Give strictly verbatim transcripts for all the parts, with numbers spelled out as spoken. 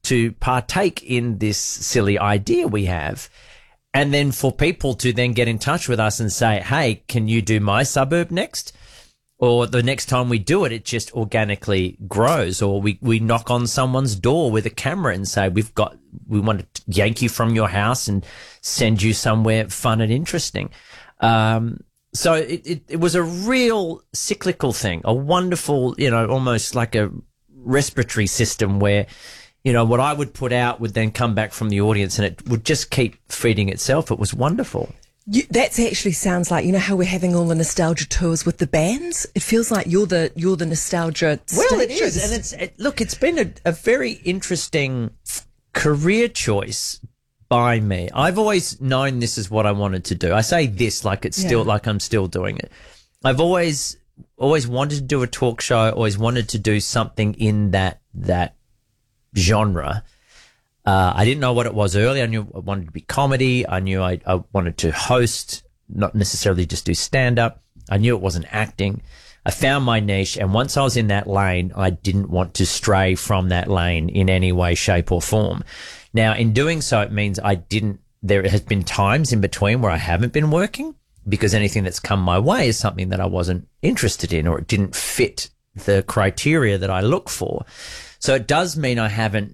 to partake in this silly idea we have. And then for people to then get in touch with us and say, hey, can you do my suburb next? Or the next time we do it, it just organically grows. Or we, we knock on someone's door with a camera and say, we've got, we want to yank you from your house and send you somewhere fun and interesting. Um, so it, it, it was a real cyclical thing, a wonderful, you know, almost like a respiratory system where, you know, what I would put out would then come back from the audience and it would just keep feeding itself. It was wonderful. You, that actually sounds like, you know how we're having all the nostalgia tours with the bands? It feels like you're the you're the nostalgia. Well, it stages. is. And it's, it, look, it's been a, a very interesting career choice by me. I've always known this is what I wanted to do. I say this like it's still, Yeah. like I'm still doing it. I've always, always wanted to do a talk show, always wanted to do something in that, that, genre. Uh, I didn't know what it was early. I knew I wanted to be comedy. I knew I, I wanted to host, not necessarily just do stand-up. I knew it wasn't acting. I found my niche, and once I was in that lane, I didn't want to stray from that lane in any way, shape, or form. Now, in doing so, it means I didn't, there has been times in between where I haven't been working because anything that's come my way is something that I wasn't interested in or it didn't fit the criteria that I look for. So it does mean I haven't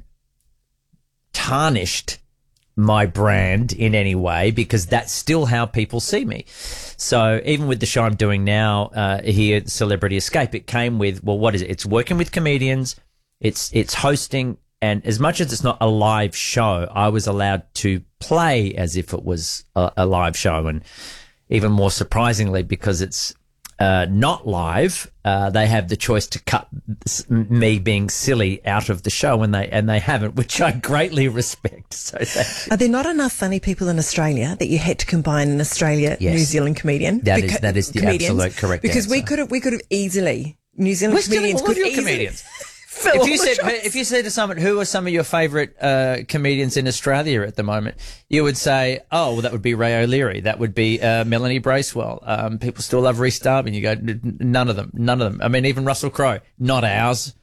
tarnished my brand in any way because that's still how people see me. So even with the show I'm doing now uh, here at Celebrity Escape, it came with, well, what is it? It's working with comedians, it's it's hosting, and as much as it's not a live show, I was allowed to play as if it was a, a live show. And even more surprisingly, because it's Uh, not live, uh, they have the choice to cut me being silly out of the show, and they and they haven't, which I greatly respect. So thank you. Are there not enough funny people in Australia that you had to combine an Australia Yes. New Zealand comedian? That is Beca- that is the comedians? absolute correct Because we answer. could have we could have easily New Zealand We're comedians stealing all of could your easily comedians. fill If all you the said shows. if you said to someone, who are some of your favourite uh, comedians in Australia at the moment, you would say, oh, well, that would be Ray O'Leary, that would be uh, Melanie Bracewell. Um, people still love Rhys Darby. You go, "N- none of them, none of them. I mean, even Russell Crowe, not ours,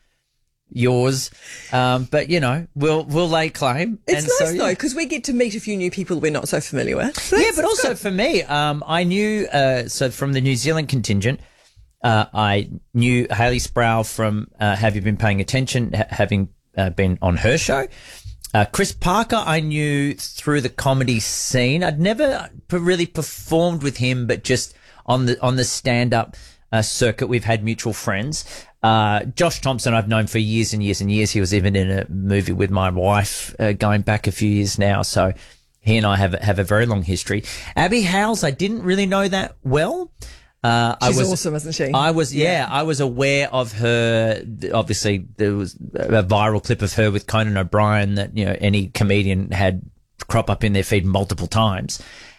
yours. Um, but you know, we'll we'll lay claim. It's and nice so, though, yeah. because we get to meet a few new people we're not so familiar with. So Yeah, that's- but that's also good. for me, um, I knew, uh, so from the New Zealand contingent, uh, I knew Hayley Sproul from uh, Have You Been Paying Attention, ha- having uh, been on her show. Uh, Chris Parker, I knew through the comedy scene. I'd never p- really performed with him, but just on the on the stand-up uh, circuit, we've had mutual friends. Uh, Josh Thompson, I've known for years and years and years. He was even in a movie with my wife uh, going back a few years now. So he and I have have a very long history. Abby Howells, I didn't really know that well. Uh, She's I was, awesome, isn't she? I was, yeah, I was aware of her. Obviously, there was a viral clip of her with Conan O'Brien that, you know, any comedian had crop up in their feed multiple times.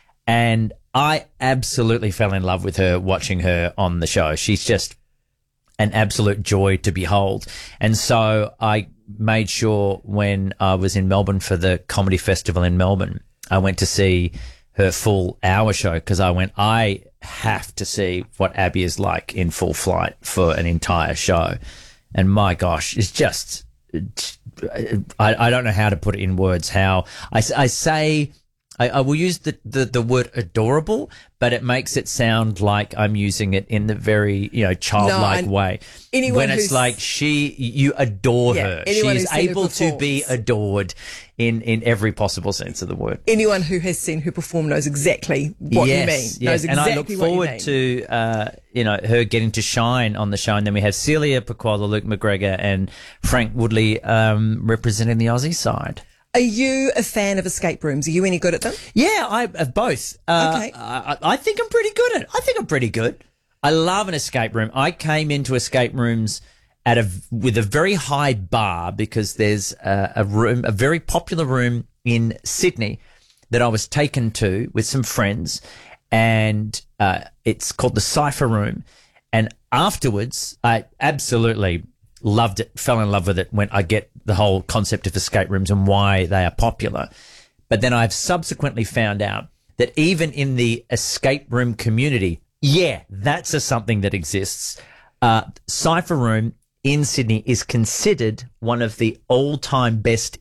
And I absolutely fell in love with her watching her on the show. She's just an absolute joy to behold. And so I made sure when I was in Melbourne for the comedy festival in Melbourne, I went to see her full hour show because I went, I have to see what Abby is like in full flight for an entire show. And my gosh, it's just, I, I don't know how to put it in words, how I, I say, I, I will use the, the, the word adorable, but it makes it sound like I'm using it in the very, you know, childlike No, way. anyone When it's who's- like she, you adore Yeah, her. anyone She who's is seen her able to be performance. adored in, in every possible sense of the word. Anyone who has seen her perform knows exactly what yes, you mean. Yes, Knows exactly and I look what you forward mean. to, uh, you know, her getting to shine on the show. And then we have Celia Pacquola, Luke McGregor, and Frank Woodley um, representing the Aussie side. Are you a fan of escape rooms? Are you any good at them? Yeah, I have both. Uh, Okay. I, I think I'm pretty good at it. I think I'm pretty good. I love an escape room. I came into escape rooms at a with a very high bar because there's a, a room, a very popular room in Sydney that I was taken to with some friends, and uh, it's called the Cypher Room. And afterwards, I absolutely loved it, fell in love with it when I get the whole concept of escape rooms and why they are popular. But then I've subsequently found out that even in the escape room community, yeah, that's a something that exists. Uh, Cypher Room in Sydney is considered one of the all-time best